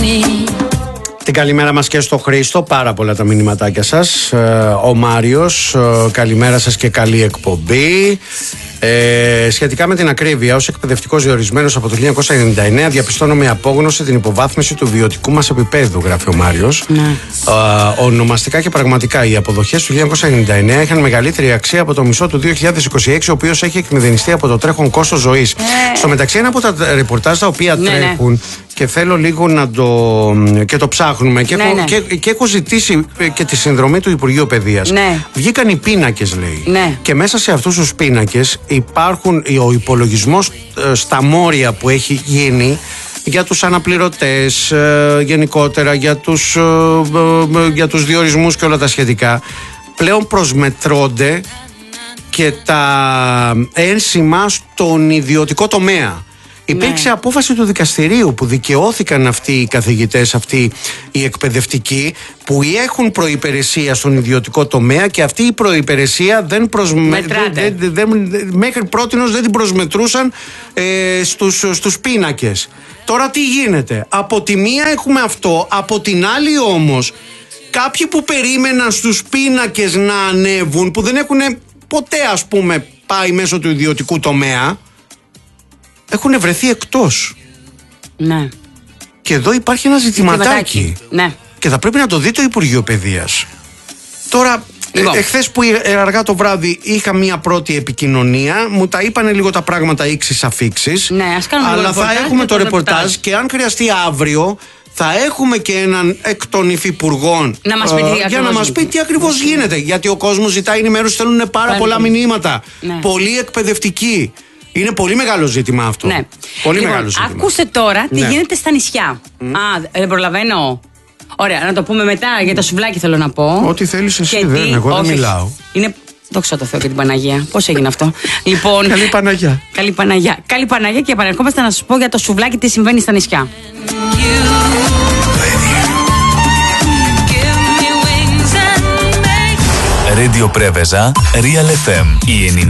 Την καλημέρα μας και στο Χρήστο, πάρα πολλά τα μηνυματάκια σας. Ο Μάριος, καλημέρα σας και καλή εκπομπή. Σχετικά με την ακρίβεια, ως εκπαιδευτικός διορισμένος από το 1999, διαπιστώνω με απόγνωση την υποβάθμιση του βιωτικού μας επίπεδου, γράφει ο Μάριος. Ονομαστικά και πραγματικά, οι αποδοχές του 1999 είχαν μεγαλύτερη αξία από το μισό του 2026, ο οποίος έχει εκμηδενιστεί από το τρέχον κόστος ζωής. Στο μεταξύ, ένα από τα ρεπορτάζ τα οποία τρέχουν και θέλω λίγο να το ψάχνουμε και έχω ζητήσει και τη συνδρομή του Υπουργείου Παιδείας. Βγήκαν οι πίνακες, λέει. Και μέσα σε αυτούς τους πίνακες υπάρχουν ο υπολογισμός στα μόρια που έχει γίνει για τους αναπληρωτές, γενικότερα για τους διορισμούς και όλα τα σχετικά. Πλέον προσμετρώνται και τα ένσημα στον ιδιωτικό τομέα. Υπήρξε απόφαση του δικαστηρίου που δικαιώθηκαν αυτοί οι καθηγητές, αυτοί οι εκπαιδευτικοί που έχουν προϋπηρεσία στον ιδιωτικό τομέα και αυτή η προϋπηρεσία μέχρι πρότινος δεν την προσμετρούσαν στους πίνακες. Τώρα τι γίνεται? Από τη μία έχουμε αυτό, από την άλλη όμως κάποιοι που περίμεναν στους πίνακες να ανέβουν, που δεν έχουν ποτέ ας πούμε πάει μέσω του ιδιωτικού τομέα, έχουν βρεθεί εκτός. Ναι. Και εδώ υπάρχει ένα ζητηματάκι. Ναι. Και θα πρέπει να το δει το Υπουργείο Παιδείας. Τώρα, εχθές που αργά το βράδυ είχα μία πρώτη επικοινωνία, μου τα είπανε λίγο τα πράγματα ίξις αφίξεις. Ναι, ας κάνουμε αλλά θα έχουμε το ρεπορτάζ και αν χρειαστεί αύριο θα έχουμε και έναν εκ των υφυπουργών για να μας πει τι ακριβώς γίνεται. Γιατί ο κόσμος ζητάει ενημέρωση, θέλουν πάρα πολλά μηνύματα. Ναι. Πολύ εκπαιδευτικοί. Είναι πολύ μεγάλο ζήτημα αυτό. Ναι. Πολύ μεγάλο ζήτημα. Ακούστε τώρα τι γίνεται στα νησιά. Δεν προλαβαίνω. Ωραία, να το πούμε μετά, για το σουβλάκι θέλω να πω. Ό,τι θέλεις εσύ, εγώ δεν μιλάω. Είναι... Δόξα τω Θεώ και την Παναγία. Πώς έγινε αυτό? Λοιπόν, καλή Παναγιά. Καλή Παναγιά. Καλή Παναγιά και επανερχόμαστε να σας πω για το σουβλάκι τι συμβαίνει στα νησιά. Radio Preveza, Real FM, η